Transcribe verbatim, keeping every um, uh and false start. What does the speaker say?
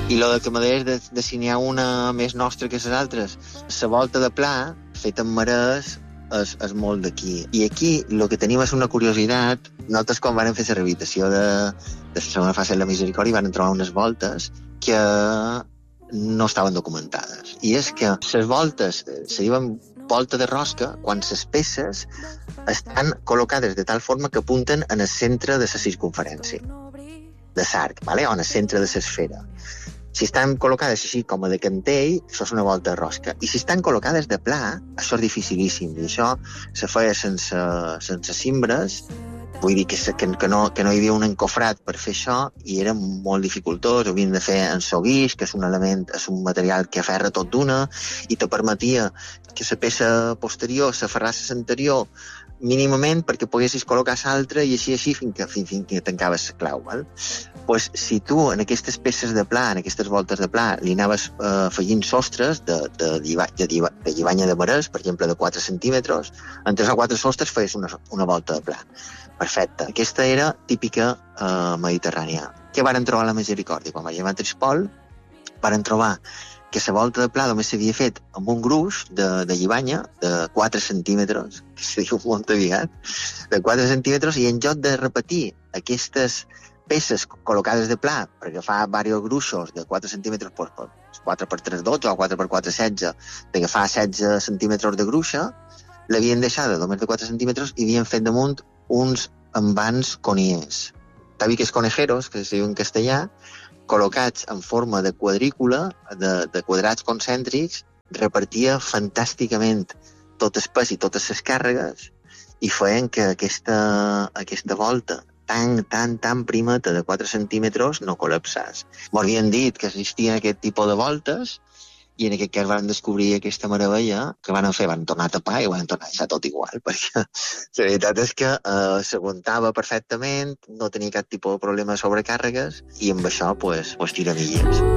I lo que me deies de, de si n'hi ha una més nostra que les altres, la volta de pla, feta en marès, és, és molt d'aquí. I aquí el que tenim és una curiositat. Nosaltres, quan vam fer la rehabilitació de, de la segona fase de la Misericòrdia, van trobar unes voltes que no estaven documentades. I és que les voltes se diuen volta de rosca quan les peces estan col·locades de tal forma que apunten en el centre de la circunferència de l'arc, ¿vale? O en el centre de l'esfera. Si estan col·locades així com a de cantell, això és una volta de rosca. I si estan col·locades de pla, això és dificilíssim. I això se feia sense, sense cimbres. Vull dir que, que, que, no, que no hi havia un encofrat per fer això i era molt dificultós. Ho havien de fer en soguix, que és un element, és un material que aferra tot d'una i te permetia que la peça posterior s'aferràs a l'anterior mínimament perquè poguessis col·locar l'altra i així així fins que, fins, fins que tancaves la clau. Val? Pues, si tu en aquestes peces de pla, en aquestes voltes de pla, li anaves eh, afegint sostres de, de, lliba, de, lliba, de llibanya de marès, per exemple, de quatre centímetres, en tres o quatre sostres feies una, una volta de pla. Perfecte. Aquesta era típica eh, mediterrània. Què varen trobar a la Misericòrdia? Quan vaig a Trispol, varen trobar que la volta de pla només s'havia fet amb un gruix de, de llibanya de quatre centímetres, que se diu molt aviat, de quatre centímetres, i en lloc de repetir aquestes peces col·locades de pla per agafar diversos gruixos de quatre centímetres, pues, pues, quatre per tres, dotze o quatre per quatre, setze, d'agafar setze centímetres de gruixa, l'havien deixat de només de quatre centímetres i havien fet damunt uns envans coniers. Tabiques conejeros, que se diu en castellà, col·locats en forma de quadrícula, de, de quadrats concèntrics, repartia fantàsticament tot el pes i totes les càrregues i feien que aquesta, aquesta volta tan, tan, tan primeta de quatre centímetres no col·lapsés. M'havien dit que existien aquest tipus de voltes i en aquest cas van descobrir aquesta meravella que van fer, van tornar a tapar i van tornar a deixar tot igual, perquè la veritat és que eh, s'aguantava perfectament, no tenia cap tipus de problema de sobrecàrregues i amb això, pues, pues tiramilles.